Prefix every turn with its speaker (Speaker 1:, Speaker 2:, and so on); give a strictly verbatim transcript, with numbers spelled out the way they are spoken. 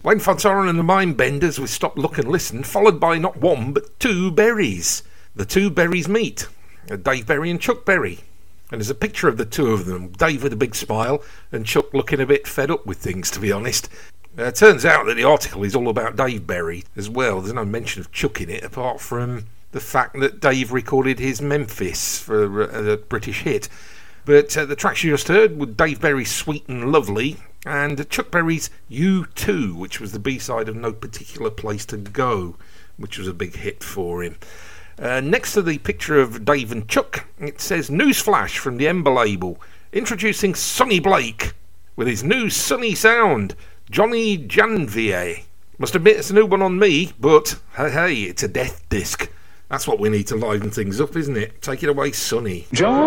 Speaker 1: Wayne Fontaine and the Mindbenders with Stop, Look and Listen, followed by not one but two berries. The two berries meet, Dave Berry and Chuck Berry. And there's a picture of the two of them, Dave with a big smile and Chuck looking a bit fed up with things, to be honest. Uh, it turns out that the article is all about Dave Berry as well. There's no mention of Chuck in it apart from the fact that Dave recorded his Memphis for a, a British hit. But uh, the tracks you just heard were Dave Berry's Sweet and Lovely and Chuck Berry's You Too, which was the B-side of No Particular Place to Go, which was a big hit for him. Uh, next to the picture of Dave and Chuck, it says Newsflash from the Ember label, introducing Sonny Blake with his new sunny sound, Johnny Janvier. Must admit it's a new one on me, but hey, hey, it's a death disc. That's what we need to liven things up, isn't it? Take it away, Sonny.
Speaker 2: John.